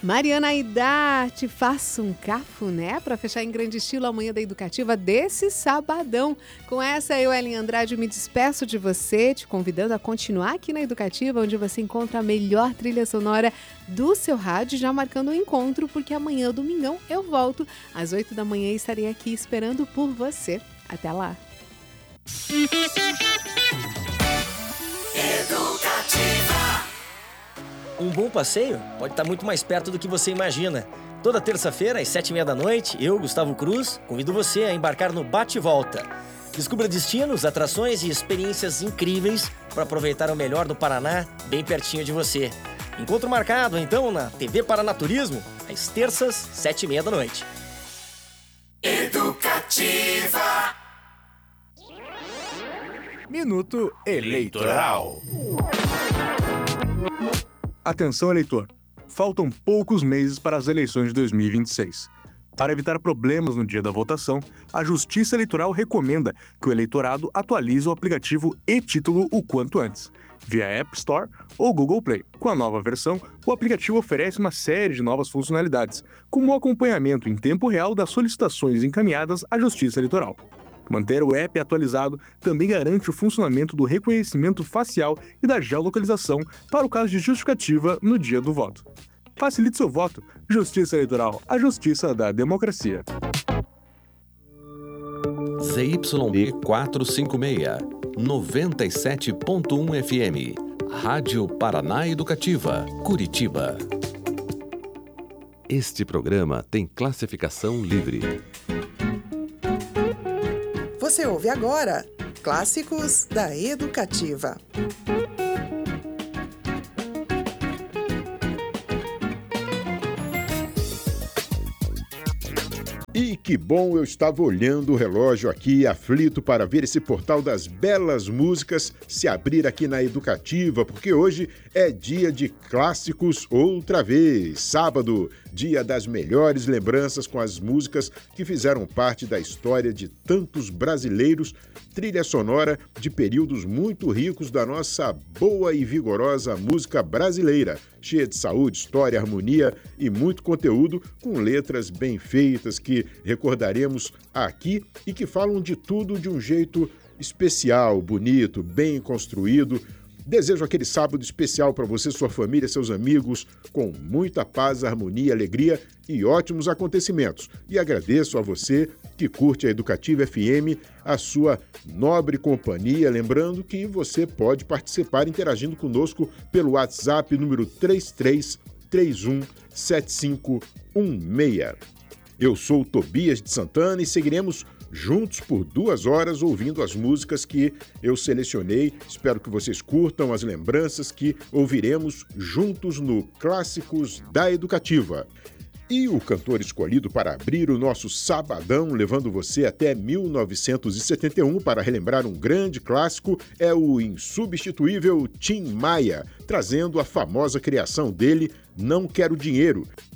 Mariana Aidar, te faço um cafuné para fechar em grande estilo a manhã da Educativa desse sabadão. Com essa, eu, Ellen Andrade, me despeço de você, te convidando a continuar aqui na Educativa, onde você encontra a melhor trilha sonora do seu rádio, já marcando o encontro, porque amanhã, domingão, eu volto às 8 da manhã e estarei aqui esperando por você. Até lá! Educativa. Um bom passeio pode estar muito mais perto do que você imagina. Toda terça-feira, às 7h30 da noite, eu, Gustavo Cruz, convido você a embarcar no Bate e Volta. Descubra destinos, atrações e experiências incríveis para aproveitar o melhor do Paraná bem pertinho de você. Encontro marcado, então, na TV Paranaturismo, às terças, 7h30 da noite. Educativa. Minuto Eleitoral. Atenção, eleitor! Faltam poucos meses para as eleições de 2026. Para evitar problemas no dia da votação, a Justiça Eleitoral recomenda que o eleitorado atualize o aplicativo e-Título o quanto antes, via App Store ou Google Play. Com a nova versão, o aplicativo oferece uma série de novas funcionalidades, como o acompanhamento em tempo real das solicitações encaminhadas à Justiça Eleitoral. Manter o app atualizado também garante o funcionamento do reconhecimento facial e da geolocalização para o caso de justificativa no dia do voto. Facilite seu voto. Justiça Eleitoral, a justiça da democracia. ZYB 456, 97.1 FM. Rádio Paraná Educativa, Curitiba. Este programa tem classificação livre. Você ouve agora Clássicos da Educativa. E que bom, eu estava olhando o relógio aqui, aflito para ver esse portal das belas músicas se abrir aqui na Educativa, porque hoje é dia de clássicos outra vez. Sábado, dia das melhores lembranças com as músicas que fizeram parte da história de tantos brasileiros, trilha sonora de períodos muito ricos da nossa boa e vigorosa música brasileira, cheia de saúde, história, harmonia e muito conteúdo, com letras bem feitas que recordaremos aqui e que falam de tudo de um jeito especial, bonito, bem construído. Desejo aquele sábado especial para você, sua família, seus amigos, com muita paz, harmonia, alegria e ótimos acontecimentos. E agradeço a você que curte a Educativa FM, a sua nobre companhia. Lembrando que você pode participar interagindo conosco pelo WhatsApp número 33317516. Eu sou o Tobias de Santana e seguiremos juntos por 2 horas ouvindo as músicas que eu selecionei. Espero que vocês curtam as lembranças que ouviremos juntos no Clássicos da Educativa. E o cantor escolhido para abrir o nosso sabadão, levando você até 1971 para relembrar um grande clássico, é o insubstituível Tim Maia, trazendo a famosa criação dele, Não Quero Dinheiro,